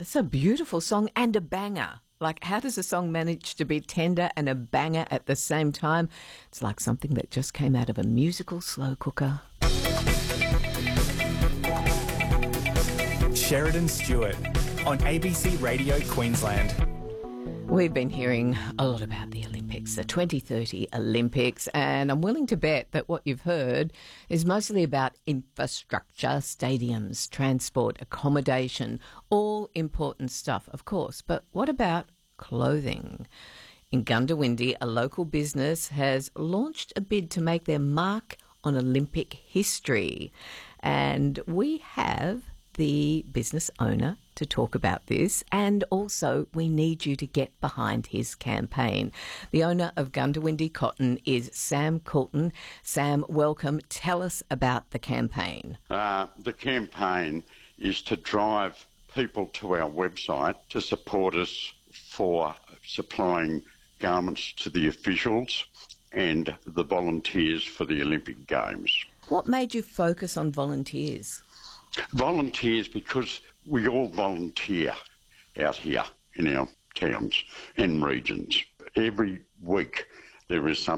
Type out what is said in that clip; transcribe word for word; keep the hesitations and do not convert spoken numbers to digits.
It's a beautiful song and a banger. Like, how does a song manage to be tender and a banger at the same time? It's like something that just came out of a musical slow cooker. Sheridan Stewart on A B C Radio Queensland. We've been hearing a lot about the Olympics, the twenty thirty Olympics, and I'm willing to bet that what you've heard is mostly about infrastructure, stadiums, transport, accommodation, all important stuff, of course. But what about clothing? In Gundawindi, a local business has launched a bid to make their mark on Olympic history. And we have the business owner to talk about this, and also we need you to get behind his campaign. The owner of Gundawindi Cotton is Sam Coulton. Sam, welcome. Tell us about the campaign. Uh, the campaign is to drive people to our website to support us for supplying garments to the officials and the volunteers for the Olympic Games. What made you focus on volunteers? Volunteers because we all volunteer out here in our towns and regions. Every week there is something